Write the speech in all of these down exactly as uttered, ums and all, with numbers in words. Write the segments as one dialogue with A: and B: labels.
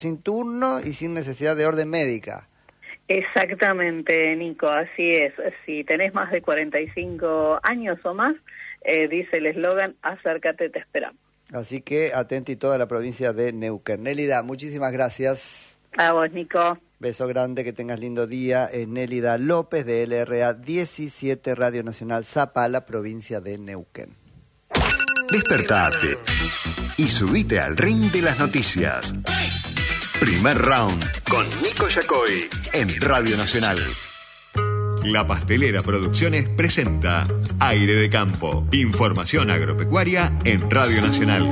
A: sin turno y sin necesidad de orden médica.
B: Exactamente, Nico, así es. Si tenés más de cuarenta y cinco años o más, eh, dice el eslogan, acércate, te esperamos.
A: Así que atenti toda la provincia de Neuquén. Nélida, muchísimas gracias.
B: A vos, Nico.
A: Beso grande, que tengas lindo día. Es Nélida López de L R A diecisiete, Radio Nacional Zapala, provincia de Neuquén.
C: Despertate y subite al ring de las noticias. Primer round con Nico Yacoy en Radio Nacional. La Pastelera Producciones presenta Aire de Campo. Información agropecuaria en Radio Nacional.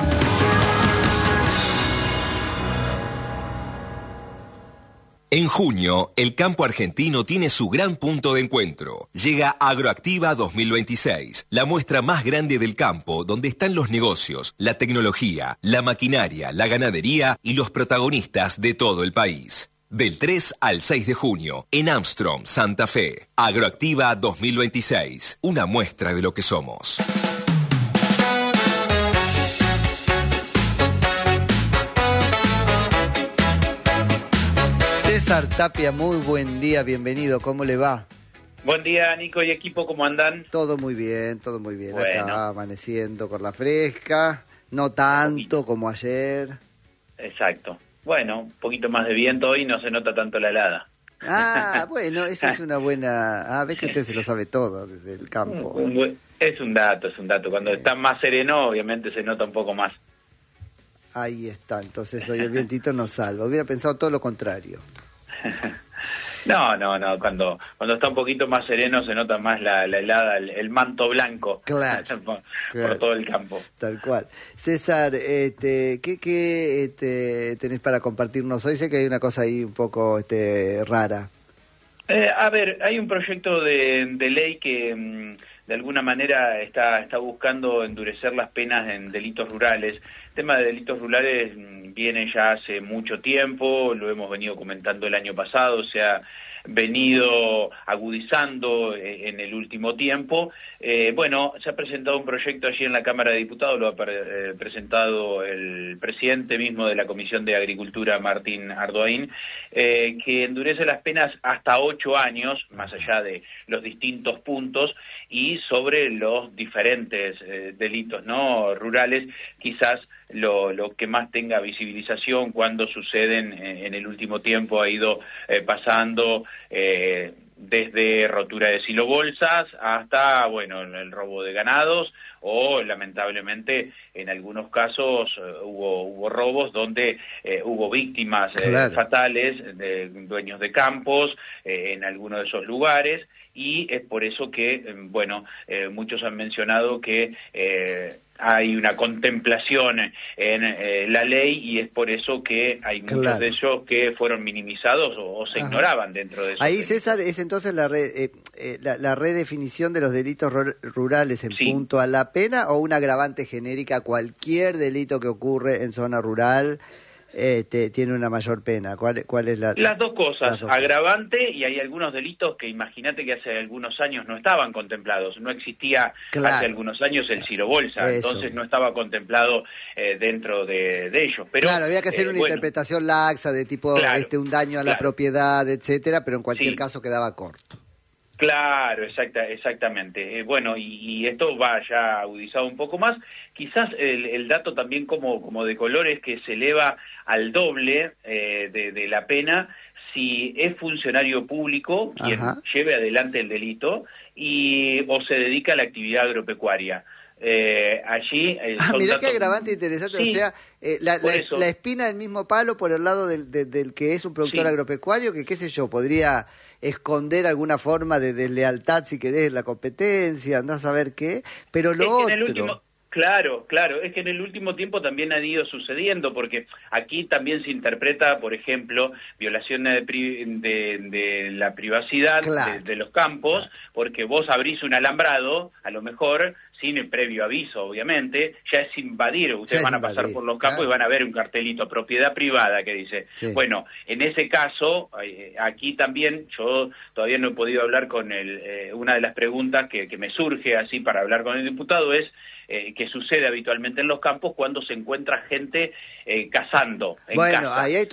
D: En junio, el campo argentino tiene su gran punto de encuentro. Llega Agroactiva dos mil veintiséis, la muestra más grande del campo, donde están los negocios, la tecnología, la maquinaria, la ganadería y los protagonistas de todo el país. Del tres al seis de junio, en Armstrong, Santa Fe. Agroactiva dos mil veintiséis, una muestra de lo que somos.
A: César Tapia, muy buen día, bienvenido, ¿cómo le va?
E: Buen día, Nico y equipo, ¿cómo andan?
A: Todo muy bien, todo muy bien,
E: bueno.
A: Acá amaneciendo con la fresca, no tanto como ayer.
E: Exacto, bueno, un poquito más de viento hoy, no se nota tanto la helada.
A: Ah, bueno, eso es una buena... Ah, ves que usted se lo sabe todo desde el campo.
E: Un, un, es un dato, es un dato, cuando sí. Está más sereno obviamente se nota un poco más.
A: Ahí está, entonces hoy el vientito nos salva, hubiera pensado todo lo contrario.
E: No, no, no, cuando cuando está un poquito más sereno se nota más la, la helada, el, el manto blanco
A: claro,
E: por,
A: claro,
E: por todo el campo.
A: Tal cual. César, este, ¿qué, qué este, tenés para compartirnos hoy? Sé que hay una cosa ahí un poco este, rara.
E: Eh, a ver, hay un proyecto de, de ley que mmm, de alguna manera está, está buscando endurecer las penas en delitos rurales. El tema de delitos rurales viene ya hace mucho tiempo, lo hemos venido comentando el año pasado, se ha venido agudizando en el último tiempo. Eh, bueno, se ha presentado un proyecto allí en la Cámara de Diputados, lo ha pre- presentado el presidente mismo de la Comisión de Agricultura, Martín Ardoin, eh, que endurece las penas hasta ocho años, más allá de los distintos puntos, y sobre los diferentes eh, delitos no rurales, quizás lo, lo que más tenga visibilización cuando suceden eh, en el último tiempo ha ido eh, pasando eh, desde rotura de silobolsas hasta, bueno, el robo de ganados o, lamentablemente, en algunos casos eh, hubo hubo robos donde eh, hubo víctimas eh, claro. fatales de dueños de campos eh, en algunos de esos lugares, y es por eso que, bueno, eh, muchos han mencionado que eh, hay una contemplación en eh, la ley, y es por eso que hay muchos claro. de ellos que fueron minimizados o, o se Ajá. ignoraban dentro de eso.
A: Ahí, César, es entonces la, re, eh, eh, la, la redefinición de los delitos rurales en sí. punto a la pena, o una agravante genérica, cualquier delito que ocurre en zona rural Eh, te, tiene una mayor pena. ¿Cuál, cuál es la...?
E: Las dos cosas, Las dos agravante cosas. Y hay algunos delitos que imagínate que hace algunos años no estaban contemplados, no existía claro. hace algunos años el silobolsa, Eso. entonces no estaba contemplado eh, dentro de, de ellos. Pero,
A: claro, había que hacer eh, una bueno, interpretación laxa de tipo claro, este un daño a la claro. propiedad, etcétera, pero en cualquier sí. caso quedaba corto.
E: Claro, exacta, exactamente. Eh, bueno, y, y esto va ya agudizado un poco más. Quizás el, el dato también como, como de color es que se eleva al doble eh, de, de la pena si es funcionario público quien Ajá. lleve adelante el delito y o se dedica a la actividad agropecuaria. Eh, allí eh,
A: ah,
E: son
A: mirá
E: datos...
A: qué agravante interesante, sí, o sea, eh, la, la, la espina del mismo palo por el lado del, del, del que es un productor sí. agropecuario, que qué sé yo, podría esconder alguna forma de deslealtad, si querés, en la competencia, andás a ver qué, pero lo
E: es
A: otro...
E: En el último... Claro, claro, es que en el último tiempo también ha ido sucediendo, porque aquí también se interpreta, por ejemplo, violación de, pri de, de la privacidad claro. de, de los campos, porque vos abrís un alambrado, a lo mejor, sin previo aviso, obviamente, ya es invadir. Ustedes van a pasar invadir, por los campos, claro, y van a ver un cartelito, propiedad privada, que dice. Sí. Bueno, en ese caso, eh, aquí también, yo todavía no he podido hablar con el, eh, una de las preguntas que, que me surge así para hablar con el diputado es, Eh, que sucede habitualmente en los campos cuando se encuentra gente eh, cazando en
A: bueno,
E: casa.
A: Ahí hay